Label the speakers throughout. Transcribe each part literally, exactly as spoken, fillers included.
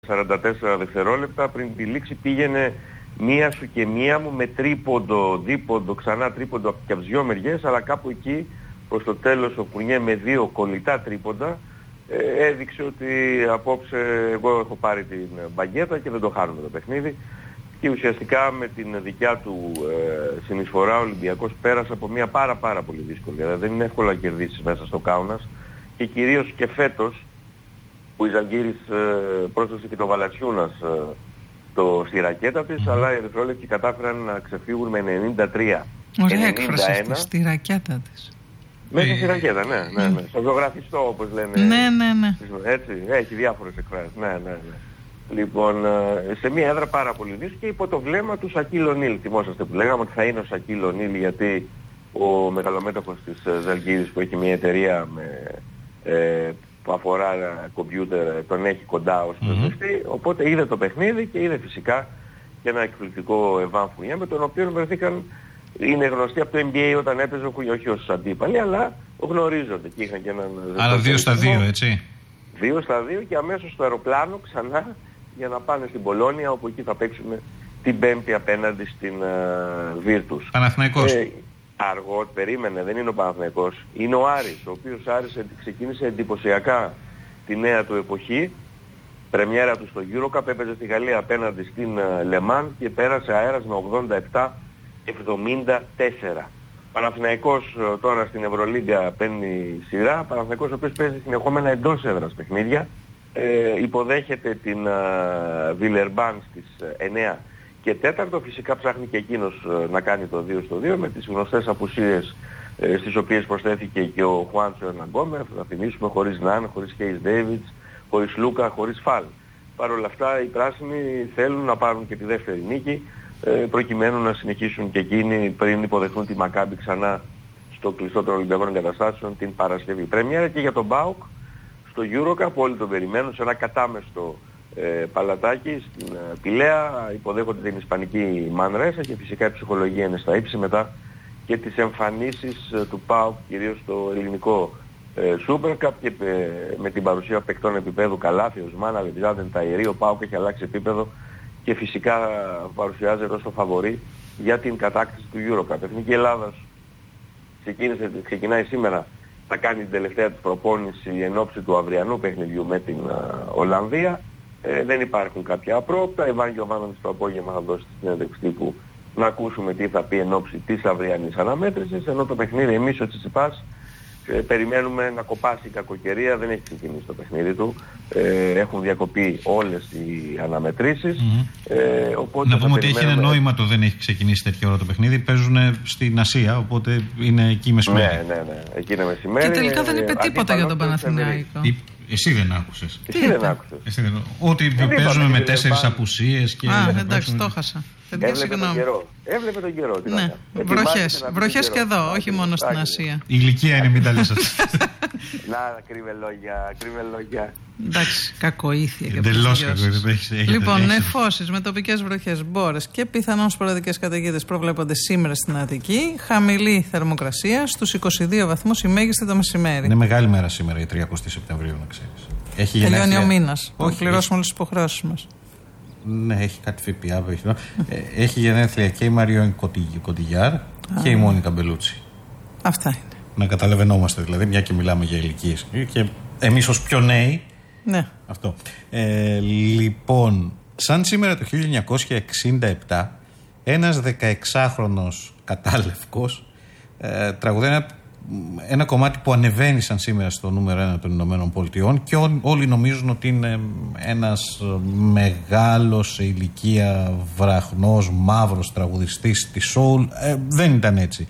Speaker 1: σαράντα τέσσερα δευτερόλεπτα. Πριν τη λήξη πήγαινε μία σου και μία μου με τρίποντο, δίποντο, ξανά τρίποντο και από τις δυο μεριές, αλλά κάπου εκεί προς το τέλος ο Φουρνιέ με δύο κολλητά τρίποντα ε, έδειξε ότι απόψε εγώ έχω πάρει την μπαγκέτα και δεν το χάνουμε το παιχνίδι. Και ουσιαστικά με την δικιά του ε, συνεισφορά ο Ολυμπιακός πέρασε από μια πάρα πάρα πολύ δύσκολη. Δηλαδή δεν είναι εύκολο να κερδίσεις μέσα στο Κάουνας και κυρίως και φέτος που η Ζαλγκίρις ε, πρόσθεσε και το Βαλατσιούνας ε, το, στη ρακέτα της, mm. αλλά οι Ερυθρόλεπτοι κατάφεραν να ξεφύγουν με ενενήντα τρία.
Speaker 2: Ωραία έκφραση αυτή, στη ρακέτα της.
Speaker 1: Μέσα στη ρακέτα, ναι, ναι, ναι. Στο ζωγραφιστό όπως λένε.
Speaker 2: Ναι, ναι, ναι.
Speaker 1: Έτσι, έχει διάφορες εκφράσεις. Ναι, ναι, ναι. Λοιπόν, σε μια έδρα πάρα πολύ δύσκολη και υπό το βλέμμα του Σακίλ Ονίλ. Θυμόσαστε που λέγαμε ότι θα είναι ο Σακίλ Ονίλ γιατί ο μεγαλομέτωχος της Ζαλγκίρις που έχει μια εταιρεία με, ε, που αφορά κομπιούτερ τον έχει κοντά ως πρεσβευτή. Mm-hmm. Οπότε είδε το παιχνίδι και είδε φυσικά και ένα εκπληκτικό Εβάν Φουρνιέ με τον οποίο βρεθήκαν, είναι γνωστοί από το N B A όταν έπαιζε ο Φουρνιέ, όχι ως αντίπαλοι, αλλά γνωρίζονται και είχαν και έναν...
Speaker 3: Άρα δύο στα δύο, έτσι.
Speaker 1: Δύο στα δύο και αμέσως στο αεροπλάνο ξανά για να πάνε στην Πολόνια, όπου εκεί θα παίξουμε την Πέμπτη απέναντι στην uh, Βίρτους.
Speaker 3: Παναθηναϊκός. Ε,
Speaker 1: αργό, περίμενε, δεν είναι ο Παναθηναϊκός. Είναι ο Άρης, ο οποίος Άρης ξεκίνησε εντυπωσιακά τη νέα του εποχή. Πρεμιέρα του στο EuroCup, έπαιζε στη Γαλλία απέναντι στην Λεμάν uh, και πέρασε αέρας με ογδόντα επτά εβδομήντα τέσσερα. Παναθηναϊκός uh, τώρα στην Ευρωλίγκα παίρνει σειρά. Παναθηναϊκός ο οποίος παίζει συνεχόμενα εντός έδρας παιχνίδια. Ε, υποδέχεται την Βιλερμπάν uh, στις uh, εννέα και τέταρτο. Φυσικά ψάχνει και εκείνος uh, να κάνει το δύο στο δύο με τις γνωστές απουσίες uh, στις οποίες προσθέθηκε και ο Χουάντσο Ερναγκόμερ. Θα θυμίσουμε χωρίς Νάν, χωρίς Χέις Ντέιβιτς, χωρίς Λούκα, χωρίς Φαλ. Παρ' όλα αυτά οι πράσινοι θέλουν να πάρουν και τη δεύτερη νίκη uh, προκειμένου να συνεχίσουν και εκείνοι πριν υποδεχθούν τη Μακάμπι ξανά στο κλειστό των Ολυμπιακών Εγκαταστάσεων την Παρασκευή. Πρεμιέρα και για τον ΠΑΟΚ στο EuroCup, όλοι τον περιμένουν σε ένα κατάμεστο ε, παλατάκι στην ε, Πηλαία, υποδέχονται την Ισπανική Μανρέσα και φυσικά η ψυχολογία είναι στα ύψη μετά και τις εμφανίσεις ε, του ΠΑΟΚ κυρίως στο ελληνικό ε, Super Cup και ε, με την παρουσία παικτών επίπεδου Καλάθι, Οσμάν, Λεβιζάντεν, Ταϊρή. Ο ΠΑΟΚ έχει αλλάξει επίπεδο και φυσικά παρουσιάζεται ως το φαβορί για την κατάκτηση του EuroCup. Εθνική Ελλάδας ξεκίνησε, ξεκινάει σήμερα. Θα κάνει την τελευταία της προπόνηση εν ώψη του αυριανού παιχνιδιού με την uh, Ολλανδία. Ε, δεν υπάρχουν κάποια απρόπτα. Εβάν Γιωβάνοβιτς το απόγευμα θα δώσει τη συνέντευξη τύπου να ακούσουμε τι θα πει εν ώψη της αυριανής αναμέτρησης. Ενώ το παιχνίδι εμείς ο Τσιτσιπάς ε, περιμένουμε να κοπάσει η κακοκαιρία. Δεν έχει ξεκινήσει το παιχνίδι του. Ε, έχουν διακοπεί όλες οι αναμετρήσεις. Mm-hmm. Ε, οπότε
Speaker 3: να πούμε ότι
Speaker 1: περιμένουμε...
Speaker 3: έχει ένα νόημα το δεν έχει ξεκινήσει τέτοια ώρα το παιχνίδι. Παίζουν στην Ασία, οπότε είναι εκεί μεσημέρι.
Speaker 1: Ναι, ναι, ναι. Εκεί είναι μεσημέρι.
Speaker 2: Και τελικά δεν είπε τίποτα για τον Παναθηναϊκό.
Speaker 3: Εσύ δεν άκουσες.
Speaker 1: Εσύ δεν άκουσες.
Speaker 3: Εσύ δεν... Ότι παίζουμε με τέσσερις απουσίες και...
Speaker 2: Α, εντάξει, το χάσα.
Speaker 1: Έβλεπε τον καιρό. Έβλεπε τον καιρό.
Speaker 2: Ναι, βροχές. Βροχές και εδώ, όχι μόνο στην Ασία.
Speaker 3: Η ηλικία είναι, μην τα λες αυτό.
Speaker 1: Να, κρύβε λόγια, κρύβε λόγια.
Speaker 2: Εντάξει, κακοήθεια και
Speaker 3: εντελώς κακοήθεια.
Speaker 2: Λοιπόν, νεφώσεις με τοπικές βροχές, μπόρες και πιθανόν σποραδικές καταιγίδες προβλέπονται σήμερα στην Αττική. Χαμηλή θερμοκρασία στους είκοσι δύο βαθμούς η μέγιστη το μεσημέρι.
Speaker 3: Είναι μεγάλη μέρα σήμερα η τριάντα Σεπτεμβρίου, να ξέρεις. Έχει
Speaker 2: τελειώνει
Speaker 3: γενέθλια...
Speaker 2: ο μήνας. Όχι, πληρώσουμε όλες τις υποχρεώσεις μας.
Speaker 3: Ναι, έχει κάτι ΦΠΑ. Έχει γενέθλια και η Μαριόν Κωτιγιάρ και η Μόνικα Μπελούτσι.
Speaker 2: Αυτά είναι.
Speaker 3: Να καταλαβαίνόμαστε δηλαδή, μια και μιλάμε για ηλικίες. Και εμείς ως πιο νέοι.
Speaker 2: Ναι.
Speaker 3: Αυτό. Ε, λοιπόν, σαν σήμερα το χίλια εννιακόσια εξήντα επτά, ένας δεκαεξάχρονος κατάλευκος ε, τραγουδάει ένα, ένα κομμάτι που ανεβαίνει σαν σήμερα στο νούμερο ένα των Ηνωμένων Πολιτειών και ό, όλοι νομίζουν ότι είναι ένας μεγάλος σε ηλικία βραχνός, μαύρος τραγουδιστής της soul. Ε, δεν ήταν έτσι.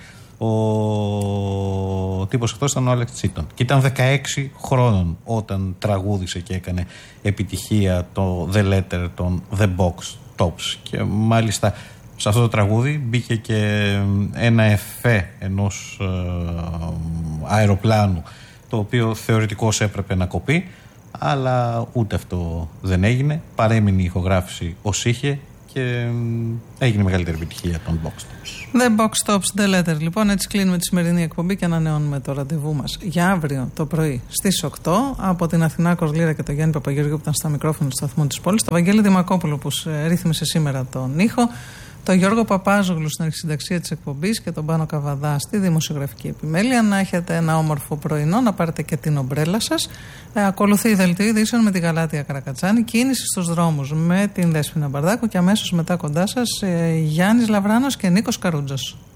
Speaker 3: Ο τύπος αυτός ήταν ο Άλεξ Τσίτον και ήταν δεκαέξι χρόνων όταν τραγούδισε και έκανε επιτυχία το The Letter των The Box Tops και μάλιστα σε αυτό το τραγούδι μπήκε και ένα εφέ ενός ε, αεροπλάνου το οποίο θεωρητικώς έπρεπε να κοπεί, αλλά ούτε αυτό δεν έγινε, παρέμεινε η ηχογράφηση ως είχε και έγινε μεγαλύτερη επιτυχία των Box Tops.
Speaker 2: The Box Tops, The Letter. Λοιπόν, έτσι κλείνουμε τη σημερινή εκπομπή και ανανεώνουμε το ραντεβού μας για αύριο το πρωί στις οκτώ από την Αθηνά Κορλήρα και τον Γιάννη Παπαγεωργίου που ήταν στα μικρόφωνα του σταθμού της πόλης, τον Βαγγέλη Δημακόπουλο που ρύθμισε σήμερα τον ήχο, τον Γιώργο Παπάζογλου στην αρχισυνταξία της εκπομπής και τον Πάνο Καβαδά στη δημοσιογραφική επιμέλεια. Να έχετε ένα όμορφο πρωινό, να πάρετε και την ομπρέλα σας. Ε, ακολουθεί η δελτίο ειδήσεων με τη Γαλάτια Καρακατσάνη, κίνηση στους δρόμους με την Δέσποινα Μπαρδάκου και αμέσως μετά κοντά σας ε, Γιάννης Λαβράνος και Νίκος Καρούτζος.